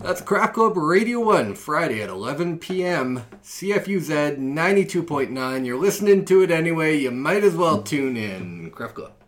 That's Craft Club Radio 1, Friday at 11 p.m. CFUZ 92.9. You're listening to it anyway. You might as well tune in. Craft Club.